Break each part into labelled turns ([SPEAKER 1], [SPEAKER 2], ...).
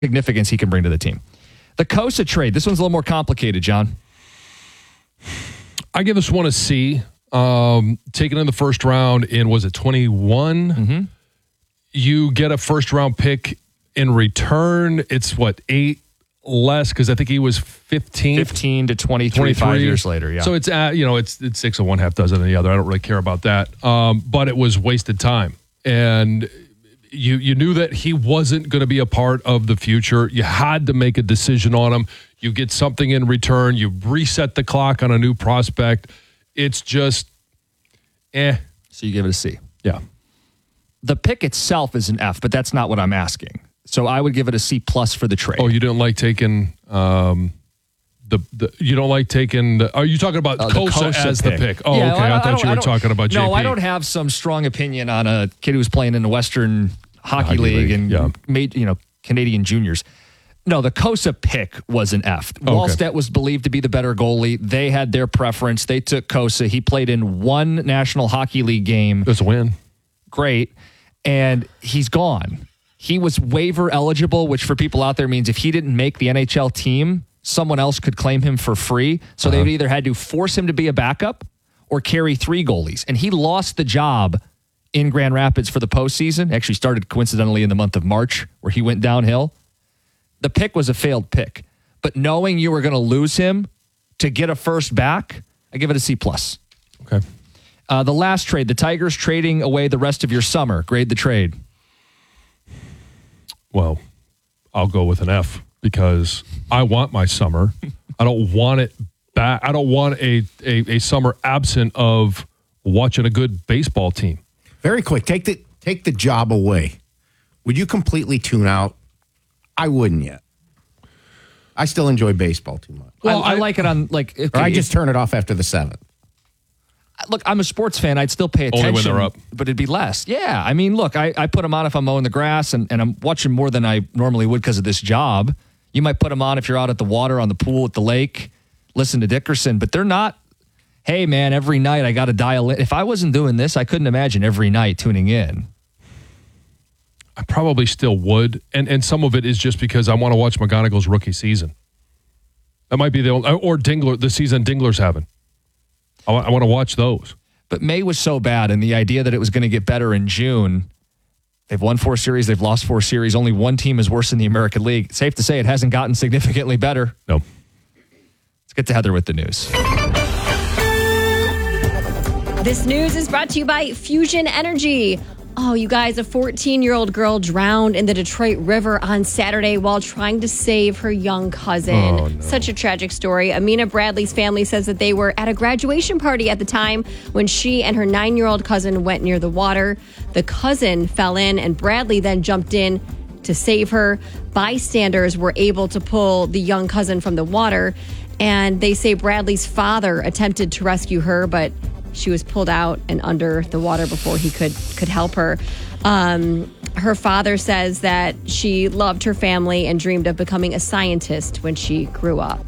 [SPEAKER 1] significance he can bring to the team. The Kosa trade, this one's a little more complicated, John.
[SPEAKER 2] I give this one a C. Taken in the first round in, was it 21?
[SPEAKER 1] Mm-hmm.
[SPEAKER 2] You get a first-round pick in return. It's, 8 less? Because I think he was 15.
[SPEAKER 1] 15 to 23 5 years later, yeah.
[SPEAKER 2] So it's, it's 6 of one, half dozen of the other. I don't really care about that. But it was wasted time. And you knew that he wasn't going to be a part of the future. You had to make a decision on him. You get something in return. You reset the clock on a new prospect. It's just,
[SPEAKER 1] So you give it a C.
[SPEAKER 2] Yeah.
[SPEAKER 1] The pick itself is an F, but that's not what I'm asking. So I would give it a C plus for the trade.
[SPEAKER 2] Oh, you didn't like taking you don't like taking are you talking about Kosa as the pick? Oh,
[SPEAKER 1] yeah,
[SPEAKER 2] okay. I thought you were talking about JP.
[SPEAKER 1] No, I don't have some strong opinion on a kid who's playing in the Western Hockey League and made, Canadian juniors. No, the Kosa pick was an F.
[SPEAKER 2] Okay.
[SPEAKER 1] Wallstedt was believed to be the better goalie. They had their preference. They took Kosa. He played in one National Hockey League game.
[SPEAKER 2] That's a win.
[SPEAKER 1] Great. And he's gone. He was waiver eligible, which for people out there means if he didn't make the NHL team, someone else could claim him for free. So they either had to force him to be a backup or carry 3 goalies. And he lost the job in Grand Rapids for the postseason. Actually started coincidentally in the month of March where he went downhill. The pick was a failed pick. But knowing you were going to lose him to get a first back, I give it a C+.
[SPEAKER 2] Okay.
[SPEAKER 1] The last trade, the Tigers trading away the rest of your summer. Grade the trade.
[SPEAKER 2] Well, I'll go with an F because I want my summer. I don't want it back. I don't want a summer absent of watching a good baseball team.
[SPEAKER 3] Very quick. Take the job away. Would you completely tune out? I wouldn't yet. I still enjoy baseball too much.
[SPEAKER 1] Well, I like it on
[SPEAKER 3] or I just turn it off after the 7th.
[SPEAKER 1] Look, I'm a sports fan. I'd still pay attention.
[SPEAKER 2] Only when they're up.
[SPEAKER 1] But it'd be less. Yeah. I mean, look, I put them on if I'm mowing the grass and I'm watching more than I normally would because of this job. You might put them on if you're out at the water, on the pool, at the lake, listen to Dickerson. But they're not, hey, man, every night I got to dial in. If I wasn't doing this, I couldn't imagine every night tuning in.
[SPEAKER 2] I probably still would. And some of it is just because I want to watch McGonigal's rookie season. That might be the only, or Dingler, the season Dingler's having. I want to watch those.
[SPEAKER 1] But May was so bad, and the idea that it was going to get better in June, they've won 4 series, they've lost 4 series. Only one team is worse in the American League. Safe to say it hasn't gotten significantly better.
[SPEAKER 2] No.
[SPEAKER 1] Let's get to Heather with the news.
[SPEAKER 4] This news is brought to you by Fusion Energy. Oh, you guys, a 14-year-old girl drowned in the Detroit River on Saturday while trying to save her young cousin.
[SPEAKER 2] Oh, no.
[SPEAKER 4] Such a tragic story. Amina Bradley's family says that they were at a graduation party at the time when she and her 9-year-old cousin went near the water. The cousin fell in and Bradley then jumped in to save her. Bystanders were able to pull the young cousin from the water, and they say Bradley's father attempted to rescue her, but she was pulled out and under the water before he could help her. Her father says that she loved her family and dreamed of becoming a scientist when she grew up.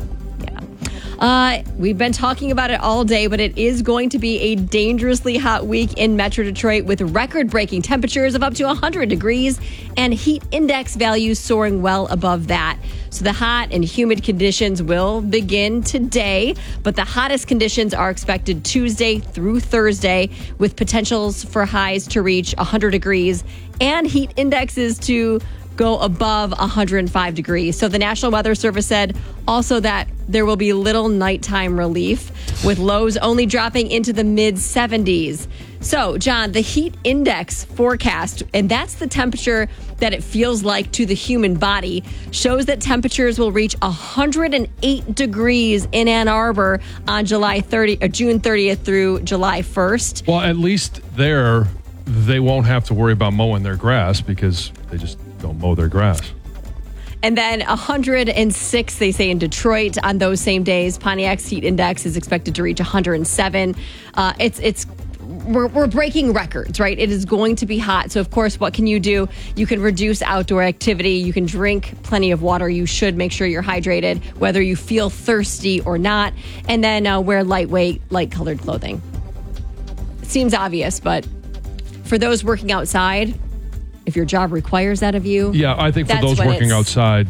[SPEAKER 4] We've been talking about it all day, but it is going to be a dangerously hot week in Metro Detroit with record-breaking temperatures of up to 100 degrees and heat index values soaring well above that. So the hot and humid conditions will begin today, but the hottest conditions are expected Tuesday through Thursday with potentials for highs to reach 100 degrees and heat indexes to go above 105 degrees. So the National Weather Service said also that there will be little nighttime relief with lows only dropping into the mid 70s. So, John, the heat index forecast, and that's the temperature that it feels like to the human body, shows that temperatures will reach 108 degrees in Ann Arbor on June 30th through July 1st.
[SPEAKER 2] Well, at least there, they won't have to worry about mowing their grass because they just don't mow their grass.
[SPEAKER 4] And then 106, they say, in Detroit on those same days. Pontiac's heat index is expected to reach 107. We're breaking records, right? It is going to be hot. So, of course, what can you do? You can reduce outdoor activity. You can drink plenty of water. You should make sure you're hydrated, whether you feel thirsty or not. And then wear lightweight, light-colored clothing. It seems obvious, but for those working outside, if your job requires that of you.
[SPEAKER 2] Yeah, I think for those working outside,